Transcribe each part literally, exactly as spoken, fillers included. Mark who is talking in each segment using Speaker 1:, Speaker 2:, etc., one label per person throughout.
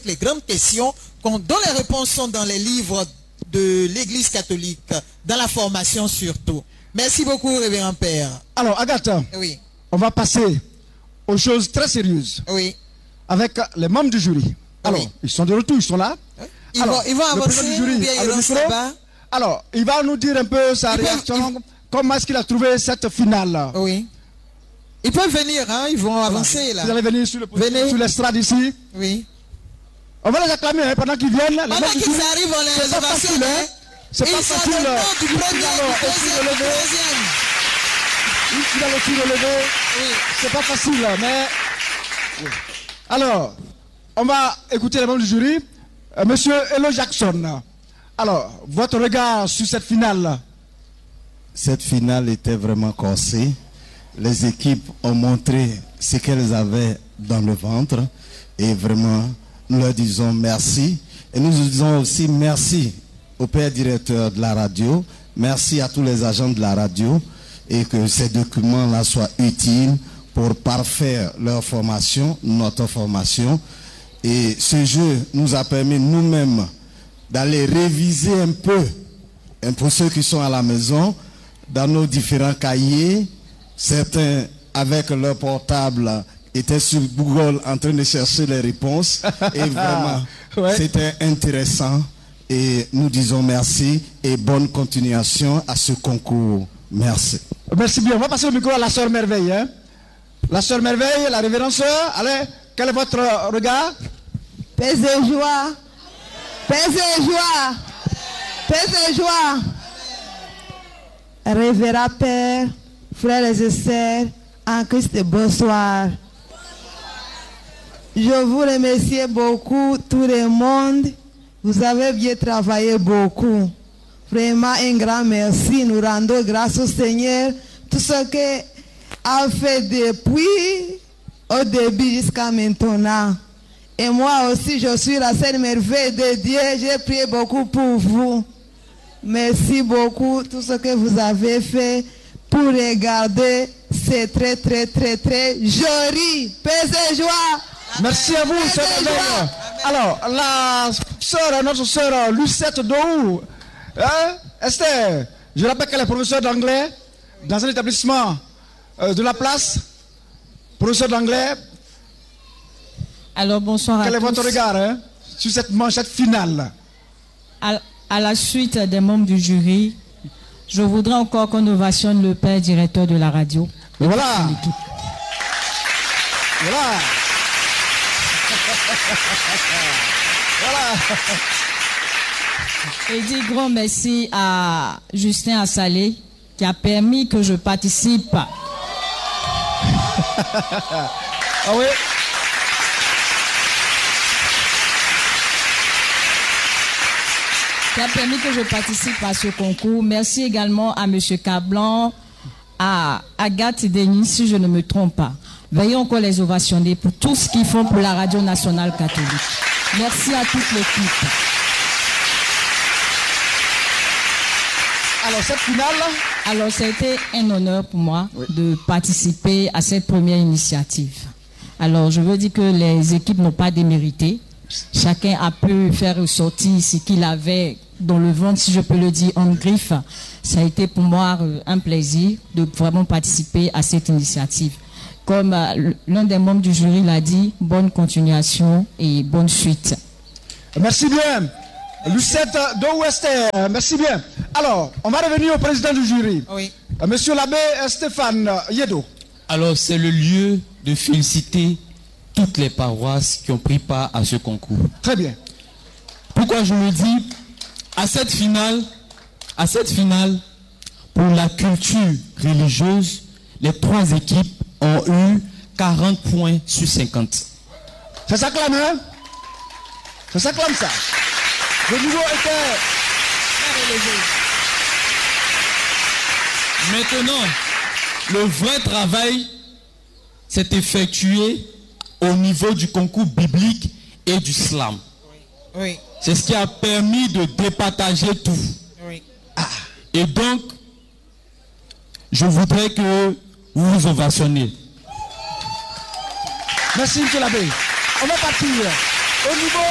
Speaker 1: les grandes questions dont les réponses sont dans les livres de l'Église catholique, dans la formation surtout. Merci beaucoup, révérend Père.
Speaker 2: Alors, Agatha,
Speaker 1: oui.
Speaker 2: On va passer aux choses très sérieuses.
Speaker 1: Oui.
Speaker 2: Avec les membres du jury. Alors, oui. Ils sont de retour, ils sont là.
Speaker 1: Ils, Alors, vont, ils vont avancer du jury, ou bien ils restent là-bas.
Speaker 2: Alors, il va nous dire un peu sa ils réaction, peuvent, ils... comment est-ce qu'il a trouvé cette finale.
Speaker 1: Oui. Ils peuvent venir, hein, ils vont avancer là.
Speaker 2: Vous allez venir sur l'estrade ici.
Speaker 1: Oui.
Speaker 2: On va les acclamer hein, pendant qu'ils viennent.
Speaker 1: Pendant qu'ils arrivent, on les ovation. Hein.
Speaker 2: C'est pas facile. Ils sont
Speaker 1: du premier, du deuxième, du troisième.
Speaker 2: Il a le tir relevé.
Speaker 1: Oui.
Speaker 2: C'est pas facile, mais... Oui. Alors, on va écouter les membres du jury. Euh, Monsieur Elo Jackson. Alors, votre regard sur cette finale?
Speaker 3: Cette finale était vraiment corsée. Les équipes ont montré ce qu'elles avaient dans le ventre. Et vraiment, nous leur disons merci. Et nous disons aussi merci au père directeur de la radio. Merci à tous les agents de la radio. Et que ces documents-là soient utiles pour parfaire leur formation, notre formation. Et ce jeu nous a permis nous-mêmes d'aller réviser un peu, et pour ceux qui sont à la maison, dans nos différents cahiers. Certains, avec leur portable, étaient sur Google en train de chercher les réponses. Et vraiment, ouais. C'était intéressant. Et nous disons merci et bonne continuation à ce concours. Merci.
Speaker 2: Merci bien. On va passer au micro à la sœur Merveille. Hein? La sœur Merveille, la révérende sœur, allez, quel est votre regard?
Speaker 4: Paix et joie. Paix et joie. Paix et joie. Révérend Père, frères et sœurs, en Christ, bonsoir. Je vous remercie beaucoup, tout le monde. Vous avez bien travaillé beaucoup. Vraiment un grand merci. Nous rendons grâce au Seigneur. Tout ce qu'il a fait depuis au début jusqu'à maintenant. Et moi aussi, je suis la seule merveille de Dieu. J'ai prié beaucoup pour vous. Merci beaucoup. Tout ce que vous avez fait pour regarder, c'est très, très, très, très joli. Paix et joie.
Speaker 2: Merci à vous, sœur Merveille. Alors, la sœur, notre sœur Lucette Dohou, hein, Esther, je rappelle qu'elle est professeure d'anglais dans un établissement euh, de la place, professeure d'anglais.
Speaker 5: Alors, bonsoir à tous.
Speaker 2: Quel est votre regard hein, sur cette manchette finale?
Speaker 5: à, à la suite des membres du jury, je voudrais encore qu'on ovationne le père directeur de la radio.
Speaker 2: Voilà. Voilà. Voilà.
Speaker 5: Et dis grand merci à Justin Assalé qui a permis que je participe.
Speaker 2: Ah oui.
Speaker 5: Qui a permis que je participe à ce concours. Merci également à M. Cablan, à Agathe Denis, si je ne me trompe pas. Veuillez encore les ovationner pour tout ce qu'ils font pour la radio nationale catholique. Merci à toute l'équipe.
Speaker 2: Alors, cette finale?
Speaker 5: Alors, c'était un honneur pour moi oui. de participer à cette première initiative. Alors, je veux dire que les équipes n'ont pas démérité. Chacun a pu faire ressortir ce qu'il avait dans le ventre, si je peux le dire, en griffe. Ça a été pour moi un plaisir de vraiment participer à cette initiative. Comme euh, l'un des membres du jury l'a dit, bonne continuation et bonne suite.
Speaker 2: Merci bien. Lucette Dohou-Esther, merci bien. Alors, on va revenir au président du jury.
Speaker 1: Oui.
Speaker 2: Monsieur l'abbé Stéphane Yedo.
Speaker 6: Alors, c'est le lieu de féliciter toutes les paroisses qui ont pris part à ce concours.
Speaker 2: Très bien.
Speaker 6: Pourquoi je le dis? À cette finale, à cette finale, pour la culture religieuse, les trois équipes ont eu quarante points sur cinquante.
Speaker 2: Ça s'acclame, hein? Ça s'acclame, ça. Le niveau était très élevé.
Speaker 6: Maintenant, le vrai travail s'est effectué au niveau du concours biblique et du slam.
Speaker 1: Oui.
Speaker 6: C'est ce qui a permis de départager tout.
Speaker 1: Oui.
Speaker 6: Ah. Et donc, je voudrais que vous vous ovationnez.
Speaker 2: Merci, M. l'abbé. On va partir. Au niveau,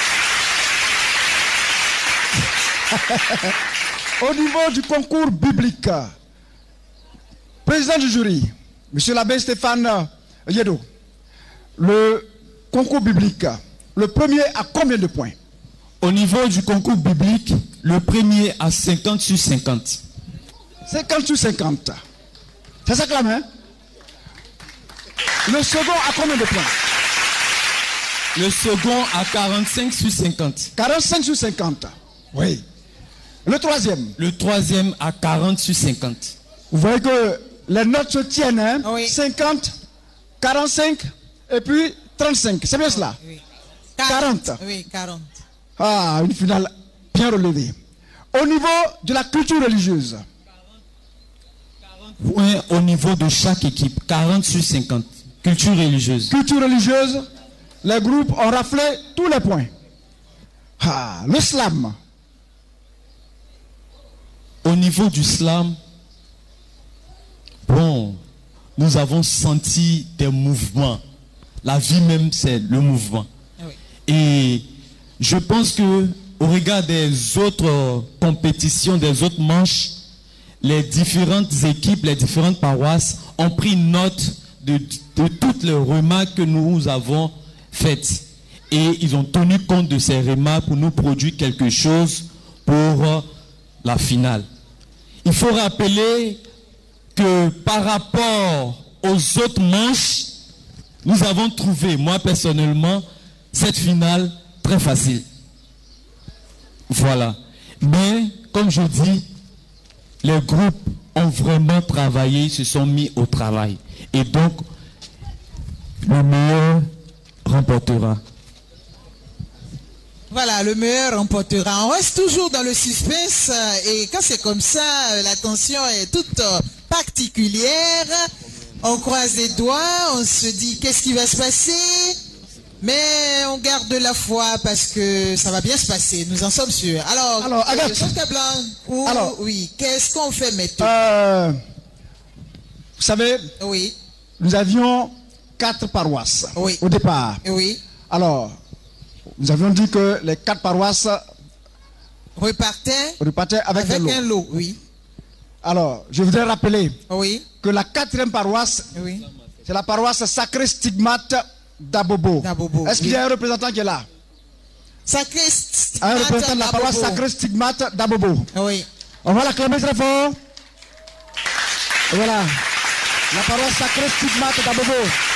Speaker 2: au niveau du concours biblique, président du jury, monsieur l'abbé Stéphane Yedo, le concours biblique, le premier a combien de points?
Speaker 6: Au niveau du concours biblique, le premier a cinquante sur cinquante.
Speaker 2: cinquante sur cinquante. C'est ça que la main? Le second a combien de points?
Speaker 6: Le second a quarante-cinq sur cinquante.
Speaker 2: quarante-cinq sur cinquante. Oui. Le troisième?
Speaker 6: Le troisième a quarante sur cinquante.
Speaker 2: Vous voyez que les notes se tiennent, hein?
Speaker 1: Oui.
Speaker 2: cinquante, quarante-cinq et puis trente-cinq. C'est bien cela?
Speaker 1: Oui.
Speaker 2: quarante.
Speaker 1: Oui, quarante.
Speaker 2: Ah, une finale bien relevée. Au niveau de la culture religieuse.
Speaker 6: Points au niveau de chaque équipe, quarante sur cinquante. Culture religieuse.
Speaker 2: Culture religieuse, les groupes ont raflé tous les points. Ah, le slam.
Speaker 6: Au niveau du slam, bon, nous avons senti des mouvements. La vie même, c'est le mouvement.
Speaker 1: Oui.
Speaker 6: Et je pense que au regard des autres compétitions, des autres manches, les différentes équipes, les différentes paroisses ont pris note de, de toutes les remarques que nous avons faites. Et ils ont tenu compte de ces remarques pour nous produire quelque chose pour la finale. Il faut rappeler que par rapport aux autres manches, nous avons trouvé, moi personnellement, cette finale très facile. Voilà. Mais, comme je dis, les groupes ont vraiment travaillé, se sont mis au travail. Et donc, le meilleur remportera.
Speaker 1: Voilà, le meilleur remportera. On reste toujours dans le suspense et quand c'est comme ça, la tension est toute particulière. On croise les doigts, on se dit qu'est-ce qui va se passer, mais on garde la foi parce que ça va bien se passer, nous en sommes sûrs. Alors,
Speaker 2: Alors Agathe,
Speaker 1: euh, Blanc, ou,
Speaker 2: alors,
Speaker 1: oui, qu'est-ce qu'on fait maintenant?
Speaker 2: euh, Vous savez,
Speaker 1: Oui,
Speaker 2: nous avions quatre paroisses
Speaker 1: Oui.
Speaker 2: au départ.
Speaker 1: oui,
Speaker 2: Alors, nous avions dit que les quatre paroisses
Speaker 1: repartait
Speaker 2: repartaient avec,
Speaker 1: avec
Speaker 2: un lot.
Speaker 1: un lot, oui,
Speaker 2: Alors, je voudrais rappeler
Speaker 1: oui,
Speaker 2: que la quatrième paroisse,
Speaker 1: oui.
Speaker 2: c'est la paroisse Sacré Stigmate d'Abobo.
Speaker 1: D'Abobo,
Speaker 2: Est-ce qu'il
Speaker 1: oui.
Speaker 2: y a un représentant qui est là?
Speaker 1: Sacré
Speaker 2: Un représentant de la paroisse
Speaker 1: Stigmate
Speaker 2: Sacré Stigmate d'Abobo.
Speaker 1: Oui,
Speaker 2: On va l'acclamer très fort. Voilà. La paroisse Sacré Stigmate d'Abobo.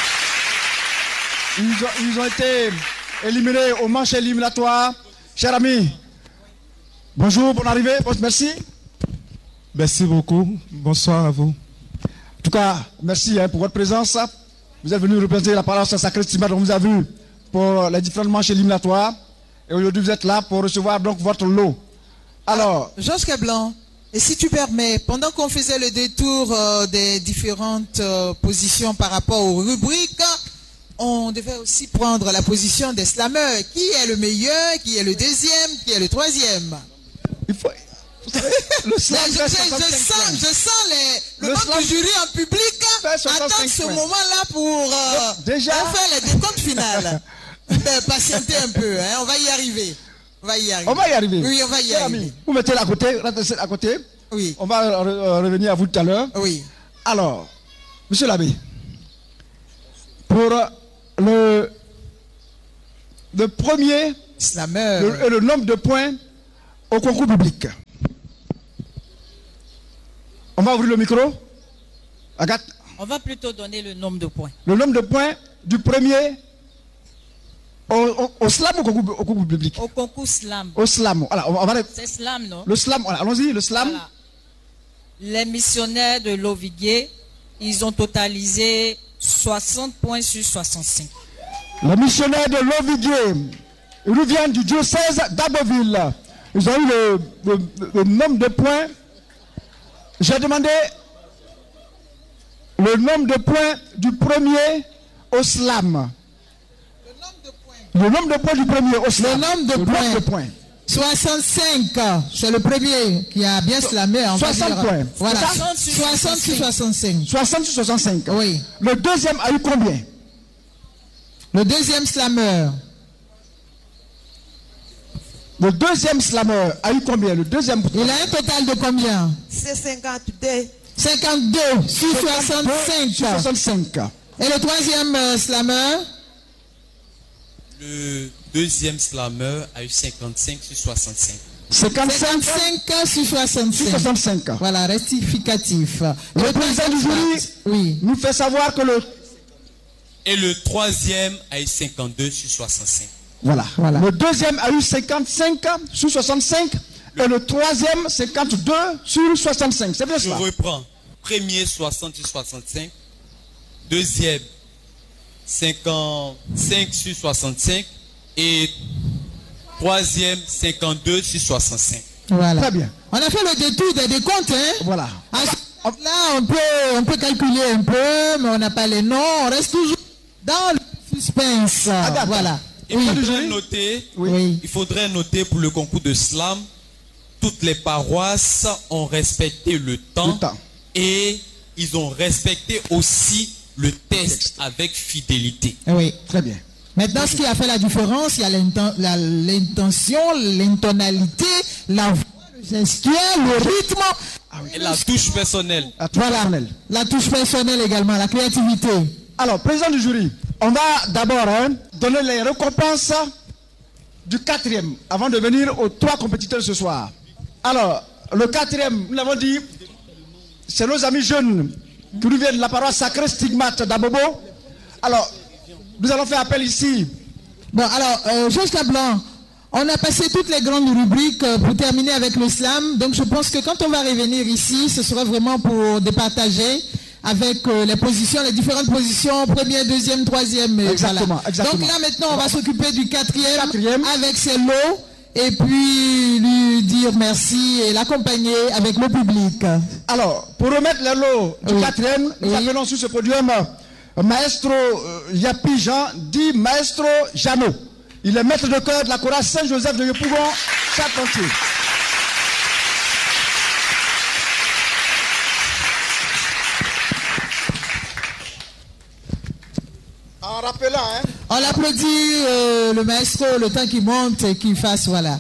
Speaker 2: Ils ont, ils ont été éliminés au manche éliminatoire. Chers amis, bonjour, bonne arrivée. Merci.
Speaker 7: Merci beaucoup. Bonsoir à vous.
Speaker 2: En tout cas, merci hein, pour votre présence. Vous êtes venu représenter la paroisse Sacré Stigmate. On vous a vu pour les différentes manches éliminatoires. Et aujourd'hui, vous êtes là pour recevoir donc votre lot. Alors,
Speaker 1: Georges Cablan, et si tu permets, pendant qu'on faisait le détour euh, des différentes euh, positions par rapport aux rubriques, on devait aussi prendre la position des slameurs. Qui est le meilleur, qui est le deuxième, qui est le troisième?
Speaker 2: il faut... Vous savez, le slam
Speaker 1: je,
Speaker 2: fait
Speaker 1: je- je
Speaker 2: soixante-cinq
Speaker 1: sens,
Speaker 2: points.
Speaker 1: je sens les, le,
Speaker 2: Le
Speaker 1: membre
Speaker 2: slam
Speaker 1: du jury en public
Speaker 2: fait soixante-cinq
Speaker 1: attendre ce
Speaker 2: points.
Speaker 1: moment-là pour euh,
Speaker 2: Déjà-
Speaker 1: pour faire les décomptes finales. Ben, patientez un peu, hein, on va y arriver. On va y arriver.
Speaker 2: On va y arriver.
Speaker 1: Oui, on va y
Speaker 2: Chers
Speaker 1: arriver.
Speaker 2: amis, vous mettez à côté, restez à côté.
Speaker 1: Oui,
Speaker 2: On va euh, revenir à vous tout à l'heure.
Speaker 1: oui.
Speaker 2: Alors, monsieur l'abbé, pour le, le premier
Speaker 1: Slameur.
Speaker 2: le, et le nombre de points au concours public. On va ouvrir le micro. Agathe,
Speaker 5: On va plutôt donner le nombre de points.
Speaker 2: le nombre de points du premier au, au, au slam ou au concours, au concours public?
Speaker 5: Au concours slam.
Speaker 2: Au slam. Alors, on va,
Speaker 5: C'est slam, non?
Speaker 2: le slam, voilà, allons-y, le slam.
Speaker 5: Voilà. Les missionnaires de Loviguier, ils ont totalisé soixante points sur soixante-cinq.
Speaker 2: Les missionnaires de Loviguier, ils nous viennent du diocèse d'Abbeville. Ils ont eu le, le- le nombre de points. J'ai demandé le nombre de points du premier au slam. Le nombre de points du premier au slam.
Speaker 1: Le nombre de
Speaker 2: Le
Speaker 1: points.
Speaker 2: nombre de points.
Speaker 1: soixante-cinq, c'est le premier qui a bien slamé. on va
Speaker 2: soixante
Speaker 1: dire.
Speaker 2: points.
Speaker 1: Voilà.
Speaker 5: soixante sur
Speaker 1: soixante sur soixante-cinq.
Speaker 2: soixante sur soixante-cinq.
Speaker 1: Oui.
Speaker 2: Le deuxième a eu combien?
Speaker 1: Le deuxième slameur,
Speaker 2: Le deuxième slammer a eu combien? Le deuxième.
Speaker 1: Il a un total de combien?
Speaker 4: C'est cinquante-deux.
Speaker 1: cinquante-deux sur soixante-cinq.
Speaker 2: Sur soixante-cinq.
Speaker 1: Et le troisième euh, slammer?
Speaker 8: Le deuxième slammer a eu cinquante-cinq sur soixante-cinq.
Speaker 2: cinquante-cinq
Speaker 1: sur soixante-cinq.
Speaker 2: Sur soixante-cinq.
Speaker 1: Voilà, rectificatif.
Speaker 2: Le président du jury
Speaker 1: oui.
Speaker 2: nous fait savoir que le...
Speaker 8: Et le troisième a eu cinquante-deux sur soixante-cinq.
Speaker 2: Voilà.
Speaker 1: Voilà.
Speaker 2: Le deuxième a eu cinquante-cinq sur soixante-cinq. Et le troisième, cinquante-deux sur soixante-cinq. C'est bien
Speaker 8: Je
Speaker 2: cela.
Speaker 8: reprends. Premier, soixante sur soixante-cinq. Deuxième, cinquante-cinq sur soixante-cinq. Et troisième, cinquante-deux sur soixante-cinq.
Speaker 1: Voilà.
Speaker 2: Très bien.
Speaker 1: On a fait le détour des décomptes, hein?
Speaker 2: Voilà.
Speaker 1: Ah, là, on peut, on peut calculer un peu, mais on n'a pas les noms. On reste toujours dans le suspense.
Speaker 2: Agathe.
Speaker 1: Voilà.
Speaker 8: Il
Speaker 1: Oui.
Speaker 8: faudrait noter,
Speaker 1: Oui.
Speaker 8: il faudrait noter pour le concours de slam, toutes les paroisses ont respecté le temps,
Speaker 2: Le temps.
Speaker 8: et ils ont respecté aussi le texte avec fidélité.
Speaker 1: Oui.
Speaker 2: Très bien.
Speaker 1: Maintenant, ce qui a fait la différence, il y a l'inten- la- l'intention, l'intonalité, la voix, le gestuel, le rythme.
Speaker 8: Et la touche personnelle.
Speaker 2: À tout
Speaker 1: Voilà.
Speaker 2: personnel.
Speaker 1: La touche personnelle également, la créativité.
Speaker 2: Alors, président du jury, on va d'abord hein, donner les récompenses du quatrième avant de venir aux trois compétiteurs ce soir. Alors, le quatrième, nous l'avons dit, c'est nos amis jeunes qui nous viennent de la paroisse sacrée stigmate d'Abobo. Alors, nous allons faire appel ici.
Speaker 1: Bon, alors, euh, Georges Cablan, on a passé toutes les grandes rubriques euh, pour terminer avec le slam. Donc, je pense que quand on va revenir ici, ce sera vraiment pour départager avec euh, les positions, les différentes positions, première, deuxième, troisième. et
Speaker 2: Exactement,
Speaker 1: voilà.
Speaker 2: exactement.
Speaker 1: Donc là, maintenant, on va s'occuper du quatrième,
Speaker 2: Quatrième.
Speaker 1: avec ses lots et puis lui dire merci et l'accompagner avec le public.
Speaker 2: Alors, pour remettre les lots du
Speaker 1: Oui.
Speaker 2: quatrième, nous
Speaker 1: Oui.
Speaker 2: appelons sur ce podium euh, Maestro euh, Yapi Jean, dit Maestro Jeannot. Il est maître de chœur de la chorale Saint-Joseph de Yopougon, Charpentier. En rappelant, hein,
Speaker 1: On l'applaudit, euh, le maestro, le temps qu'il monte et qu'il fasse, voilà.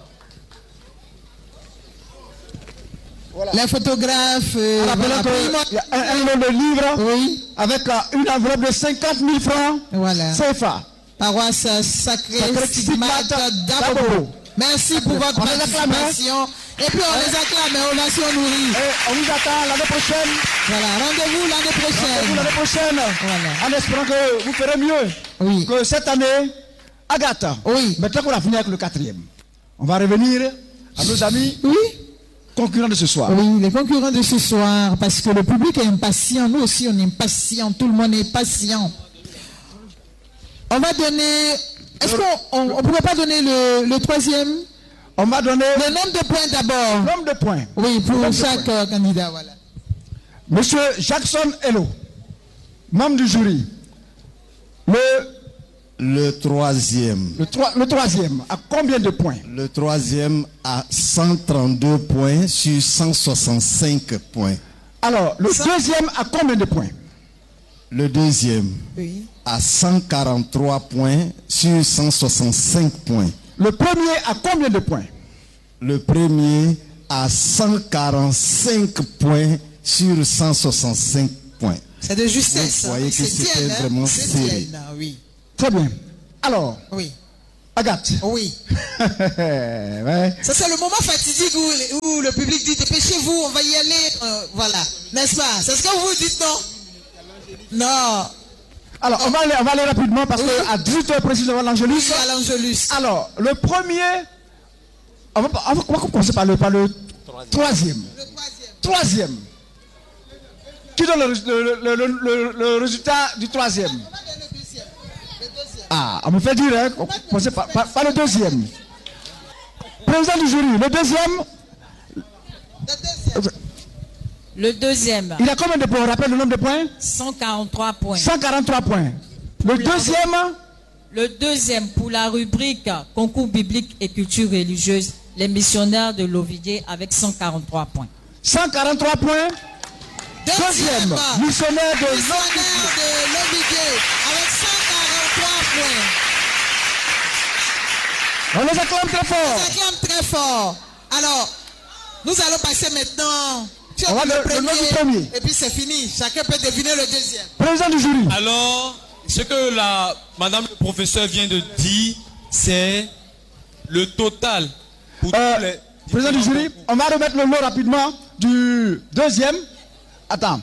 Speaker 2: Voilà.
Speaker 1: Les photographes, euh,
Speaker 2: en rappelant
Speaker 1: voilà,
Speaker 2: qu'il y a un, un lot de livres
Speaker 1: oui,
Speaker 2: avec euh, une enveloppe de cinquante mille francs
Speaker 1: voilà.
Speaker 2: C F A.
Speaker 1: Paroisse sacrée
Speaker 2: Sacrée
Speaker 1: stigmate
Speaker 2: Stigmate
Speaker 1: d'Abobo.
Speaker 2: d'Abobo.
Speaker 1: Merci pour votre
Speaker 2: On les acclame,
Speaker 1: participation. Et puis on les acclame, et ovation nourrie.
Speaker 2: Et on vous attend l'année prochaine.
Speaker 1: Voilà, rendez-vous l'année
Speaker 2: Rendez-vous
Speaker 1: prochaine.
Speaker 2: l'année prochaine.
Speaker 1: Voilà.
Speaker 2: En espérant que vous ferez mieux
Speaker 1: Oui.
Speaker 2: que cette année. Agathe,
Speaker 1: Oui.
Speaker 2: maintenant qu'on a fini avec le quatrième, on va revenir à nos amis
Speaker 1: Oui.
Speaker 2: concurrents de ce soir.
Speaker 1: Oui, les concurrents de ce soir, parce que le public est impatient, nous aussi on est impatient, tout le monde est patient. On va donner, est-ce qu'on ne pourrait pas donner le, le troisième?
Speaker 2: On va donner
Speaker 1: Le nombre de points d'abord.
Speaker 2: nombre de points.
Speaker 1: Oui, pour
Speaker 2: nombre de
Speaker 1: chaque
Speaker 2: points.
Speaker 1: euh, candidat, voilà.
Speaker 2: Monsieur Jackson Hello, membre du jury. Le,
Speaker 3: Le troisième.
Speaker 2: le, troi- le troisième, à combien de points?
Speaker 3: Le troisième a cent trente-deux points sur cent soixante-cinq points.
Speaker 2: Alors, le deuxième, à combien de points?
Speaker 3: Le deuxième
Speaker 1: Oui.
Speaker 3: a cent quarante-trois points sur cent soixante-cinq points.
Speaker 2: Le premier, à combien de points?
Speaker 3: Le premier a cent quarante-cinq points sur cent soixante-cinq points.
Speaker 1: C'est de justesse.
Speaker 3: Vous voyez
Speaker 1: hein.
Speaker 3: que
Speaker 1: C'est
Speaker 3: c'était
Speaker 1: tienne, hein.
Speaker 3: vraiment
Speaker 1: C'est
Speaker 3: serré.
Speaker 1: tienne, hein, oui.
Speaker 2: Très bien. Alors,
Speaker 1: Oui.
Speaker 2: Agathe.
Speaker 1: Oui.
Speaker 2: Ouais.
Speaker 1: Ça, c'est le moment fatidique où, où le public dit dépêchez-vous, on va y aller. Euh, voilà. N'est-ce pas? C'est ce que vous vous dites, non? Non.
Speaker 2: Alors, on va aller, on va aller rapidement parce
Speaker 1: Oui.
Speaker 2: qu'à dix-huit heures précisément,
Speaker 1: Je
Speaker 2: l'Angélus.
Speaker 1: suis à l'Angelus.
Speaker 2: Alors, le premier, on va, on va- on va commencer par le, par le troisième.
Speaker 1: Le troisième.
Speaker 2: Troisième. Qui donne le, le- le- le- le- le résultat du troisième?
Speaker 1: On va donner le deuxième. Le deuxième.
Speaker 2: Ah, on me fait dire, hein, on va commencer par, par- par le deuxième. Président du jury, le deuxième,
Speaker 1: Le deuxième.
Speaker 5: Le deuxième,
Speaker 2: il a combien de points? On rappelle le nombre de points?
Speaker 5: cent quarante-trois points.
Speaker 2: cent quarante-trois points. Le deuxième,
Speaker 5: Le deuxième, pour la rubrique concours biblique et culture religieuse, les missionnaires de l'Ovidier avec cent quarante-trois points.
Speaker 2: cent quarante-trois points. Deuxième, missionnaire de
Speaker 1: Missionnaire de l'Obigué avec cent quarante-trois points.
Speaker 2: On les acclame très fort.
Speaker 1: On les acclame très fort. Alors, nous allons passer maintenant sur
Speaker 2: On va
Speaker 1: le,
Speaker 2: le,
Speaker 1: premier,
Speaker 2: le nom du premier.
Speaker 1: et puis c'est fini. Chacun peut deviner le deuxième.
Speaker 2: Président du jury.
Speaker 8: Alors, ce que la madame le professeur vient de dire, c'est le total. Pour
Speaker 2: Euh,
Speaker 8: tous les
Speaker 2: président du jury, on va remettre le lot rapidement du deuxième. Attends.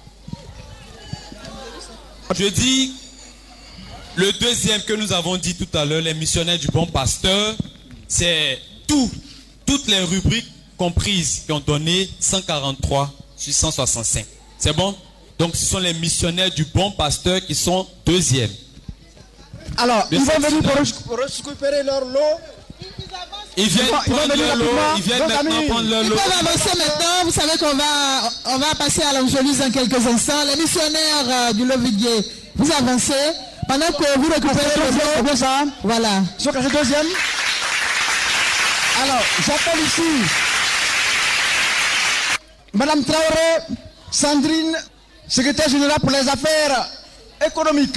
Speaker 8: Je dis le deuxième que nous avons dit tout à l'heure, les missionnaires du bon pasteur, c'est tout, toutes les rubriques comprises qui ont donné cent quarante-trois sur cent soixante-cinq. C'est bon? Donc ce sont les missionnaires du bon pasteur qui sont deuxième.
Speaker 2: Alors,
Speaker 8: Le
Speaker 2: ils vont
Speaker 8: sept
Speaker 2: venir
Speaker 8: finale.
Speaker 2: pour récupérer leur lot.
Speaker 8: Ils viennent
Speaker 2: Ils vont- ils vont
Speaker 8: prendre
Speaker 2: venir
Speaker 8: leur lot,
Speaker 2: rapidement.
Speaker 8: ils viennent
Speaker 2: Donc,
Speaker 8: maintenant
Speaker 2: amis,
Speaker 8: prendre leur
Speaker 1: Ils
Speaker 8: lot.
Speaker 1: peuvent avancer maintenant. Vous savez qu'on va, on va passer à l'angélus dans quelques instants. Les missionnaires euh, du Loviguier, vous avancez pendant que vous récupérez le
Speaker 2: C'est
Speaker 1: lot.
Speaker 2: bien ça.
Speaker 1: Voilà.
Speaker 2: Ils sont classés deuxième. Alors, j'appelle ici Madame Traoré, Sandrine, secrétaire générale pour les affaires économiques,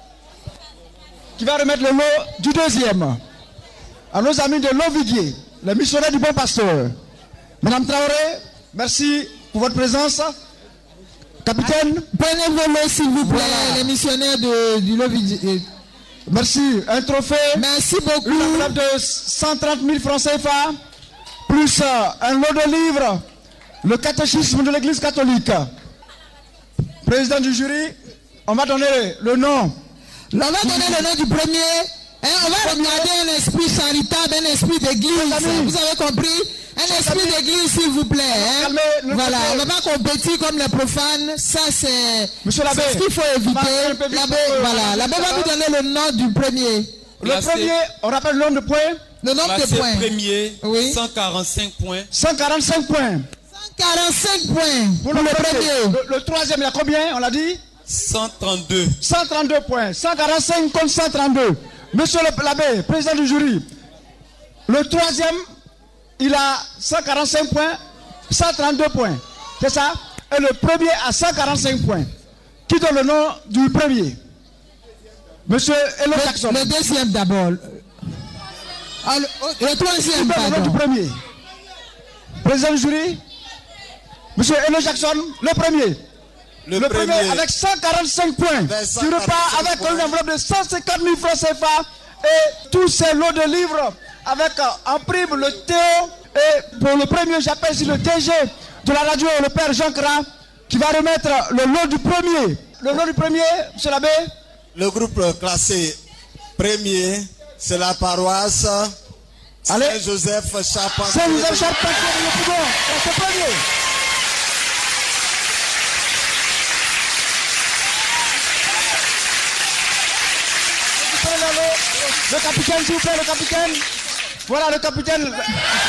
Speaker 2: qui va remettre le lot du deuxième à nos amis de Loviguier, les missionnaires du bon pasteur. Madame Traoré, merci pour votre présence. Capitaine,
Speaker 1: Prenez vos lots, s'il vous plaît,
Speaker 2: Voilà.
Speaker 1: les missionnaires de, du Loviguier.
Speaker 2: merci. Un trophée,
Speaker 1: Merci beaucoup.
Speaker 2: une enveloppe de cent trente mille francs C F A, plus euh, un lot de livres, le catéchisme de l'Église catholique. Président du jury, on va donner le nom.
Speaker 1: On va donner le nom du premier. Hein, on va regarder un esprit charitable, un esprit d'église.
Speaker 2: amis.
Speaker 1: Vous avez compris? Un esprit
Speaker 2: amis.
Speaker 1: d'église, s'il vous plaît. Hein.
Speaker 2: Calmez le
Speaker 1: Voilà,
Speaker 2: côté.
Speaker 1: on ne va pas compétir comme les profanes. Ça, c'est
Speaker 2: Monsieur l'abbé,
Speaker 1: c'est ce qu'il faut éviter.
Speaker 2: marquez un peu vite
Speaker 1: L'abbé,
Speaker 2: pour que-
Speaker 1: voilà, l'abbé va vous donner le nom du premier.
Speaker 2: Le
Speaker 8: Classé.
Speaker 2: premier, on rappelle le nombre de points,
Speaker 1: Le nombre de
Speaker 8: Classé
Speaker 1: points.
Speaker 8: premier,
Speaker 1: Oui.
Speaker 8: cent quarante-cinq points.
Speaker 2: cent quarante-cinq points.
Speaker 1: quarante-cinq points pour, le, premier.
Speaker 2: Le, le troisième, il y a combien, on l'a dit?
Speaker 8: cent trente-deux.
Speaker 2: cent trente-deux points. cent quarante-cinq contre cent trente-deux. Monsieur le- l'abbé, président du jury, le troisième, il a cent quarante-cinq points, cent trente-deux points. C'est ça? Et le premier a cent quarante-cinq points. Qui donne le nom du premier? Monsieur Elo Jackson.
Speaker 1: Le, le deuxième d'abord. Ah, le, oh, le
Speaker 2: Qui
Speaker 1: troisième,
Speaker 2: donne le nom du
Speaker 1: pardon.
Speaker 2: premier? Président du jury, Monsieur Elo Jackson, le premier.
Speaker 3: Le,
Speaker 2: Le premier,
Speaker 3: premier,
Speaker 2: avec cent quarante-cinq points.
Speaker 3: Avec
Speaker 2: Tu repars avec
Speaker 3: points.
Speaker 2: une enveloppe de cent cinquante mille francs C F A et tous ces lots de livres avec euh, en prime le Théo. Et pour le premier, j'appelle ici le D G de la radio, le père Jean Cra, qui va remettre le lot du premier. Le lot du premier, monsieur l'abbé,
Speaker 3: le groupe classé premier, c'est la paroisse
Speaker 2: Allez.
Speaker 3: Saint-Joseph Charpentier.
Speaker 2: c'est Joseph Charpentier de Yopougon. C'est le premier. Le capitaine, s'il vous plaît, le capitaine. Voilà le capitaine. Voilà.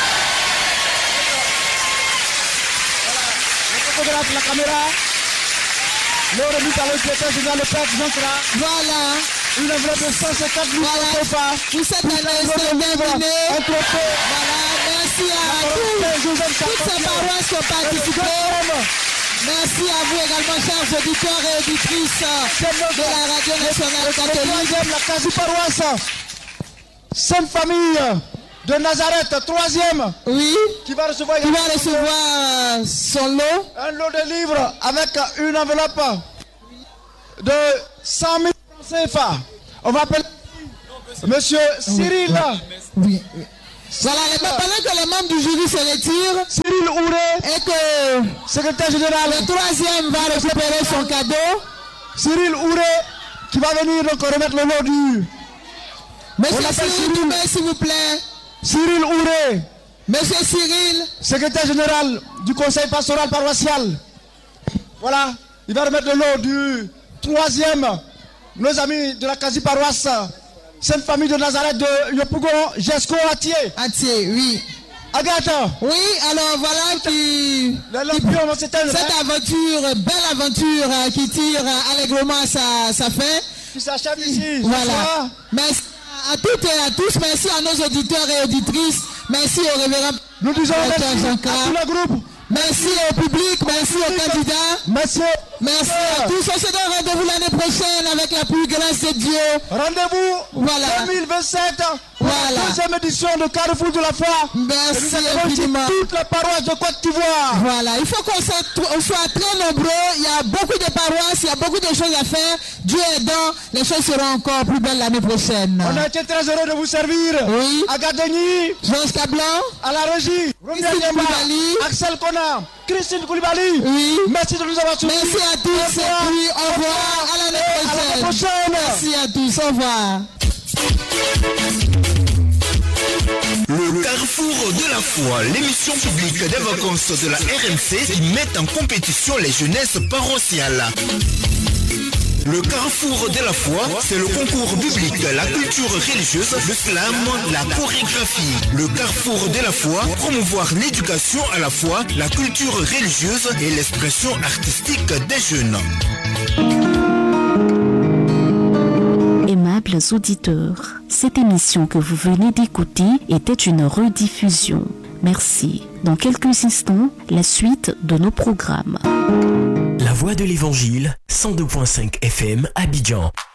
Speaker 2: Le photographe, la caméra. Le remis par le secrétaire général, le père Jean Cra.
Speaker 1: Voilà.
Speaker 2: Une enveloppe de cent cinquante mille
Speaker 1: Voilà.
Speaker 2: francs C F A.
Speaker 1: Vous êtes
Speaker 2: Une
Speaker 1: à l'instant
Speaker 2: enveloppe de livres,
Speaker 1: terminé.
Speaker 2: un trophée.
Speaker 1: Voilà, merci à
Speaker 2: La
Speaker 1: tous.
Speaker 2: paroisse Joseph
Speaker 1: Toutes ces
Speaker 2: Charpentier.
Speaker 1: paroisses qui ont participé. Merci à vous également, chers auditeurs et auditrices de la radio nationale
Speaker 2: Le
Speaker 1: catholique.
Speaker 2: troisième, la quasi-paroisse Sainte Famille de Nazareth, troisième,
Speaker 1: Oui,
Speaker 2: qui va recevoir,
Speaker 1: qui va recevoir euh, son lot.
Speaker 2: un lot de livres avec une enveloppe de cent mille francs C F A. On va appeler Monsieur Cyril,
Speaker 1: Oui. Voilà, les- pendant que les membres du jury se retirent
Speaker 2: Cyril Ouré,
Speaker 1: et que
Speaker 2: secrétaire général,
Speaker 1: le troisième va récupérer son cadeau.
Speaker 2: Cyril Ouré, qui va venir donc remettre le lot du
Speaker 1: Monsieur
Speaker 2: On l'appelle
Speaker 1: Cyril
Speaker 2: Cyril.
Speaker 1: Doumé, s'il vous plaît.
Speaker 2: Cyril Ouré,
Speaker 1: Monsieur Cyril,
Speaker 2: secrétaire général du conseil pastoral paroissial. Voilà, il va remettre le lot du troisième, nos amis de la quasi-paroisse Sainte Famille de Nazareth de Yopougon, Jesco Atier.
Speaker 1: Atier, oui.
Speaker 2: Agathe,
Speaker 1: Oui, alors voilà qui...
Speaker 2: les lampions vont s'éteindre.
Speaker 1: Cette
Speaker 2: hein,
Speaker 1: aventure, belle aventure euh, qui tire euh, allègrement à sa, sa fin.
Speaker 2: qui s'achève ici. ce
Speaker 1: Voilà.
Speaker 2: soir.
Speaker 1: Merci à toutes et à tous. Merci à nos auditeurs et auditrices. Merci au révérend
Speaker 2: Nous disons
Speaker 1: Docteur
Speaker 2: merci
Speaker 1: Jean-Claude.
Speaker 2: à tout le groupe.
Speaker 1: Merci au public. Merci aux candidats.
Speaker 2: Merci.
Speaker 1: Merci à tous. On se donne rendez-vous l'année prochaine avec la plus grâce de Dieu.
Speaker 2: Rendez-vous
Speaker 1: Voilà.
Speaker 2: deux mille vingt-sept
Speaker 1: Voilà.
Speaker 2: Deuxième édition de Carrefour de la foi.
Speaker 1: Merci
Speaker 2: Nous avons
Speaker 1: infiniment.
Speaker 2: toutes les paroisses de Côte d'Ivoire.
Speaker 1: Voilà, il faut qu'on soit, on soit très nombreux. Il y a beaucoup de paroisses, il y a beaucoup de choses à faire. Dieu aidant, les choses seront encore plus belles l'année prochaine.
Speaker 2: On a été très heureux de vous servir.
Speaker 1: Oui.
Speaker 2: À Gadegny,
Speaker 1: Georges Cablan,
Speaker 2: à la régie,
Speaker 1: Christine Koulibaly,
Speaker 2: Axel Kona, Christine Koulibaly.
Speaker 1: Oui.
Speaker 2: Merci de nous avoir suivis.
Speaker 1: Merci à tous et puis au revoir à l'année prochaine. Merci à tous, au revoir.
Speaker 9: Le Carrefour de la foi, l'émission publique des vacances de la R M C qui met en compétition les jeunesses paroissiales. Le Carrefour de la foi, c'est le concours biblique, la culture religieuse, le slam, la chorégraphie. Le Carrefour de la foi, promouvoir l'éducation à la foi, la culture religieuse et l'expression artistique des jeunes.
Speaker 10: Aimables auditeurs, cette émission que vous venez d'écouter était une rediffusion. Merci. Dans quelques instants, la suite de nos programmes.
Speaker 11: La Voix de l'Évangile, cent deux virgule cinq F M, Abidjan.